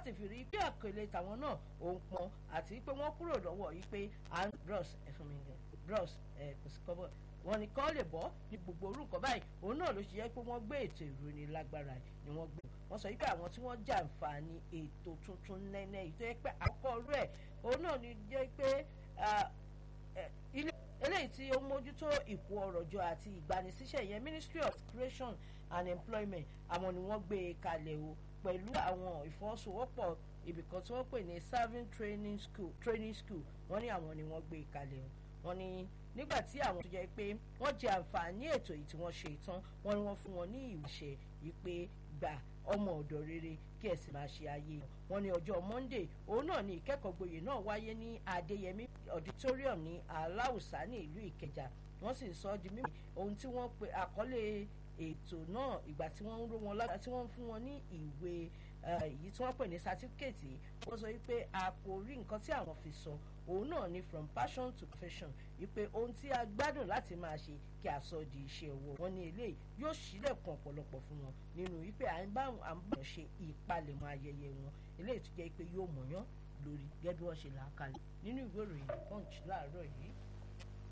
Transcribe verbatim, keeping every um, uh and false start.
láti fi rí pé àkèlè tàwọn náà òun pọn àti pé wọ́n kúrò lọ́wọ́ yìí pé à ń bros ẹ̀fún mi gan bros ẹ̀ kò sí kọ́bọ̀ wọn ni kán lè bọ́ ní gbogbo orúkọ báyìí òun náà ló ṣe jẹ́ pé wọ́n gbé ètò ìròyìn lágbára ni wọ́n gbé wọ́n sọ wípé àwọn tí wọ́n jàǹfààní ètò tuntun nẹ́nẹ́ yìí tó yẹ pé àkọ́kọ́ rẹ̀ òun náà ni jẹ́ pé ilé eléyìí tí ó mójútó ìkó ọrọ̀ jọ àti ìgbanisíṣẹ́ yẹn Ministry of Creation and Employment àwọn ni wọ́n gbé e kalẹ̀ o pẹ̀lú àwọn ìfọwọ́sowọ́pọ̀ ibìkan tí wọ́n pè ní Serving Training School Training School wọ́n ní àwọn ni wọ́n gbé e kalẹ̀ o wọ́n ní nígbà tí àwọn tó jẹ́ pé wọ́n jẹ àǹfààní ètò yìí tí wọ́n ṣe tán wọ́n ní wọ́n fún wọn ní ìwúṣẹ yìí pé gbà ọmọ ọ̀dọ̀ rere kí ẹ sì máa ṣe ayé wọn ní ọjọ́ Monday òun náà ní ìkẹ́kọ̀ọ́ gboyè náà wáyé ní Adéyẹmí auditorium ní Aláùsá ní ìlú Ìkẹjà wọ́n sì sọ ọ́ di mímọ̀ ohun tí wọ́n pe àkọlé ètò náà ìgbà tí wọ́n ń ró wọn lágbára tí wọ́n ń fún wọn ní ìwé èyí tí wọ́n pè ní sátífíkẹ́ẹ̀tì wọ́n sọ wípé àkòrí nǹkan tí àwọn fi sọ òun náà ni from passion to profession wípé ohun tí a gbádùn láti máa ṣe kí a sọ di iṣẹ́ ọwọ́ wọn ní eléyìí yóò ṣílẹ̀kùn ọ̀pọ̀lọpọ̀ fún wọn nínú wípé à ń bá à ń bọ̀ ṣe ìpalẹ̀mọ́ ayẹyẹ wọn eléyìí tó jẹ́ pé yóò mọ̀yán lórí gẹ́gẹ́ bí wọ́n ṣe là á kalẹ̀ nínú ìwé ìròyìn Punch láàárọ̀ yìí.